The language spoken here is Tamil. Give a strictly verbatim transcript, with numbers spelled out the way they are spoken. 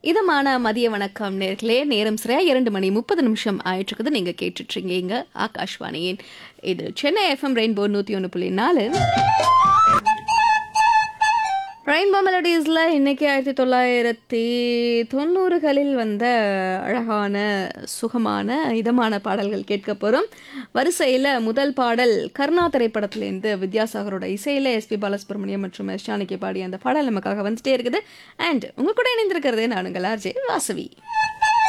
இதமான மதிய வணக்கம் நேர்களே. நேரம் சரியா இரண்டு மணி முப்பது நிமிஷம் ஆயிட்டு இருக்குது. நீங்க கேட்டுட்டு இருக்கீங்க ஆகாஷ்வாணியின் இது சென்னை எஃப்எம் ரெயின்போ நூத்தி ஒன்று புள்ளி நாலு. ரெயின்போ மெலடிஸில் இன்னைக்கு ஆயிரத்தி தொள்ளாயிரத்தி தொண்ணூறுகளில் வந்த அழகான சுகமான இதமான பாடல்கள் கேட்க போகிறோம். வரிசையில் முதல் பாடல் கர்ணா திரைப்படத்திலேருந்து வித்யாசாகரோட இசையில் எஸ்பி பாலசுப்ரமணியம் மற்றும் எஸ் ஜானகி பாடிய அந்த பாடல் நமக்காக வந்துட்டே இருக்குது. அண்ட் உங்க கூட இணைந்திருக்கிறது நானுங்கள் ஆர்ஜே வாசவி.